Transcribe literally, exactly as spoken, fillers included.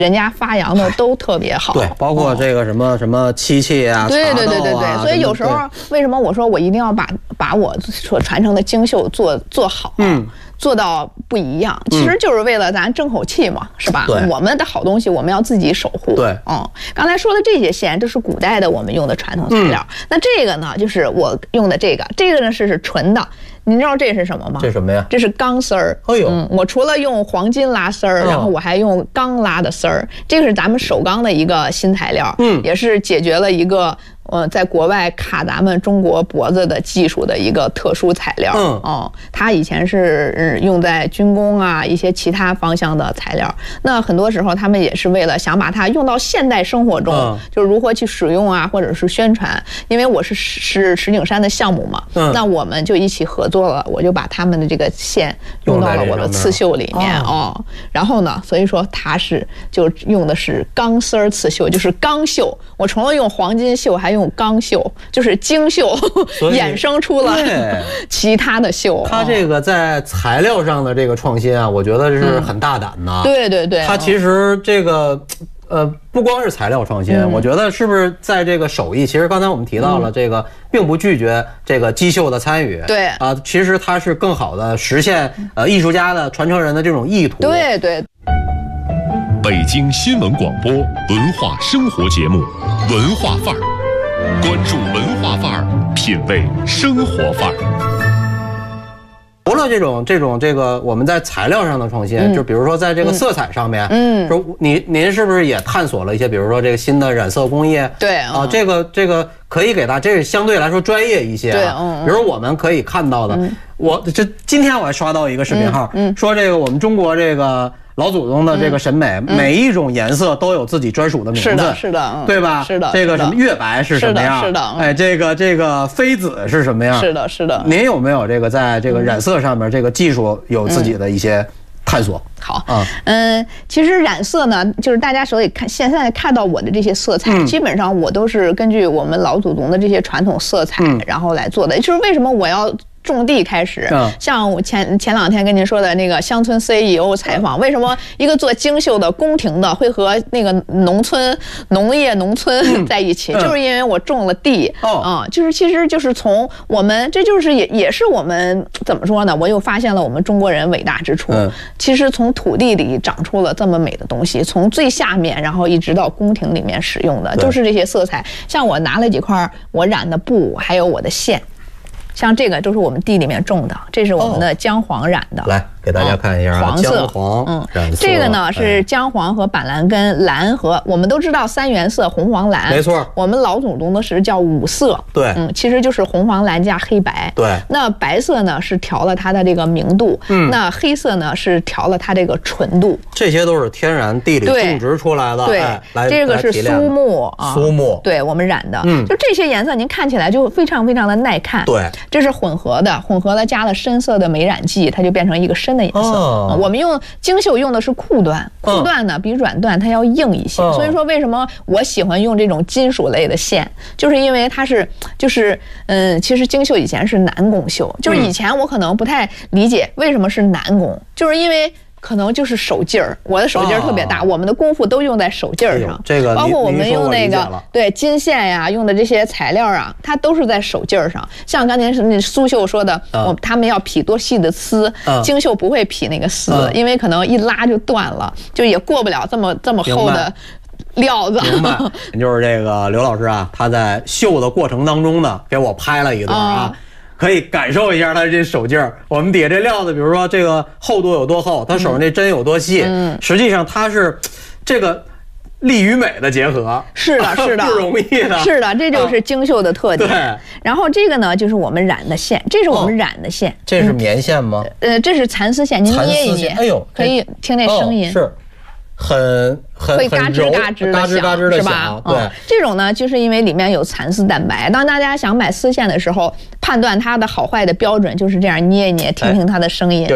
人家发扬的都特别好。 对，包括这个什么、哦、什么漆器啊， 对对对对对。所以有时候为什么我说我一定要把把我所传承的精绣做做好？嗯。做到不一样，其实就是为了咱争口气嘛，嗯、是吧？对，我们的好东西我们要自己守护。 对， 嗯，刚才说的这些线，这是古代的我们用的传统材料。嗯、那这个呢，就是我用的这个，这个呢是是纯的。你知道这是什么吗？ 这是什么呀？ 这是钢丝儿。 哎呦， 嗯，我除了用黄金拉丝儿，哦、然后我还用钢拉的丝儿。这个是咱们首钢的一个新材料，嗯，也是解决了一个。呃，在国外卡咱们中国脖子的技术的一个特殊材料，嗯，哦，它以前是用在军工啊一些其他方向的材料。那很多时候他们也是为了想把它用到现代生活中，嗯、就是如何去使用啊，或者是宣传。因为我是是石景山的项目嘛，嗯，那我们就一起合作了，我就把他们的这个线用到了我的刺绣里面哦。然后呢，所以说它是就用的是钢丝儿刺绣，就是钢绣。我除了用黄金绣，还用钢绣，就是精绣衍生出了其他的绣。 它这个在材料上的这个创新啊，我觉得是很大胆的。 嗯、对对对， 它其实这个呃不光是材料创新，嗯、我觉得是不是在这个手艺，其实刚才我们提到了这个，嗯、并不拒绝这个机绣的参与。 对啊、 呃，其实它是更好的实现呃艺术家的传承人的这种意图。 对对。 北京新闻广播文化生活节目《文化范儿》，关注文化范儿，品味生活范儿。 除了这种这种这个我们在材料上的创新，嗯、就比如说在这个色彩上面，嗯，说您您是不是也探索了一些，比如说这个新的染色工艺？ 对啊、呃，这个这个可以给大家，这个相对来说专业一些、啊。 对，嗯， 比如我们可以看到的，嗯、我这今天我还刷到一个视频号，嗯，嗯说这个我们中国这个。老祖宗的这个审美，嗯、每一种颜色都有自己专属的名字， 是的，是的， 对吧？ 是的， 这个什么月白是什么样？ 是的， 哎，这个这个妃子是什么样？ 是的，是的。 您有没有这个在这个染色上面，这个技术有自己的一些探索？ 好，嗯，其实染色呢，就是大家手里看现在看到我的这些色彩，嗯、基本上我都是根据我们老祖宗的这些传统色彩，嗯、然后来做的。就是为什么我要种地开始，嗯、像我前前两天跟您说的那个乡村 C E O 采访，为什么一个做精绣的宫廷的会和那个农村农业农村在一起？嗯、就是因为我种了地，啊、哦嗯，就是其实就是从我们，这就是也也是我们怎么说呢？我又发现了我们中国人伟大之处。嗯、其实从土地里长出了这么美的东西，从最下面，然后一直到宫廷里面使用的，就是这些色彩。像我拿了几块我染的布，还有我的线。像这个都是我们地里面种的，这是我们的姜黄染的。 哦、来给大家看一下、啊， 黄色， 姜黄，嗯，染色。 这个呢是姜黄和板蓝根、蓝和我们都知道三原色红黄蓝， 没错。 我们老祖宗的是叫五色， 对， 嗯，其实就是红黄蓝加黑白。 对， 那白色呢是调了它的这个明度，嗯，那黑色呢是调了它这个纯度。 这些都是天然地里种植出来的， 对， 哎、来这个是苏木啊， 苏木， 对我们染的，嗯，就这些颜色您看起来就非常非常的耐看。 对， 这是混合的。混合了加了深色的美染剂，它就变成一个深的颜色。哦、我们用精绣用的是酷缎，酷缎呢比软缎它要硬一些。哦、所以说为什么我喜欢用这种金属类的线，就是因为它是就是嗯，其实精绣以前是男工绣，就是以前我可能不太理解为什么是男工，就是因为。可能就是手劲儿，我的手劲儿特别大，哦、我们的功夫都用在手劲儿上。 哎、这个包括我们用那个对金线呀，用的这些材料啊，它都是在手劲儿上。像刚才是那苏绣说的，嗯、我他们要匹多细的丝，嗯、精绣不会匹那个丝，嗯、因为可能一拉就断了，就也过不了这么这么厚的料子。 明白，就是这个刘老师啊，他在绣的过程当中呢，给我拍了一段啊。嗯可以感受一下他这手劲儿。我们底下这料子，比如说这个厚度有多厚，他手上这针有多细，嗯，实际上它是这个力与美的结合。 是的，是的， 不容易的。 是的，这就是精绣的特点。 对。 然后这个呢，就是我们染的线，这是我们染的线。 这是棉线吗？ 呃，这是蚕丝线，您捏一捏， 哎呦， 可以听那声音。 是。很很会嘎吱嘎吱的嘎吱嘎吱的是吧？ 对、 嗯，这种呢，就是因为里面有蚕丝蛋白。当大家想买丝线的时候，判断它的好坏的标准就是这样捏一捏，听听它的声音。